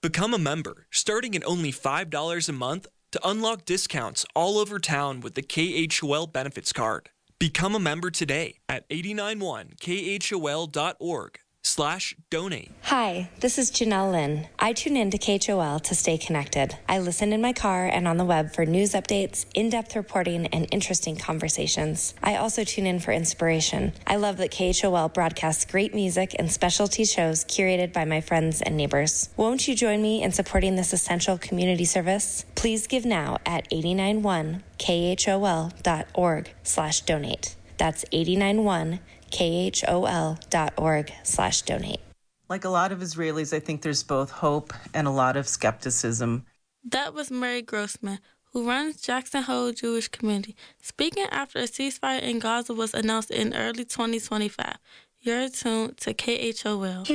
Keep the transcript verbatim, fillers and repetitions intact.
Become a member, starting at only five dollars a month to unlock discounts all over town with the K H O L Benefits Card. Become a member today at eight nine one K H O L dot org slash donate. Hi, this is Janelle Lynn. I tune in to K H O L to stay connected. I listen in my car and on the web for news updates, in-depth reporting, and interesting conversations. I also tune in for inspiration. I love that K H O L broadcasts great music and specialty shows curated by my friends and neighbors. Won't you join me in supporting this essential community service? Please give now at eight nine one K H O L dot org slash donate. That's eight nine one K H O L dot org slash donate. Like a lot of Israelis, I think there's both hope and a lot of skepticism. That was Mary Grossman, who runs Jackson Hole Jewish Community, speaking after a ceasefire in Gaza was announced in early twenty twenty-five. You're tuned to K H O L.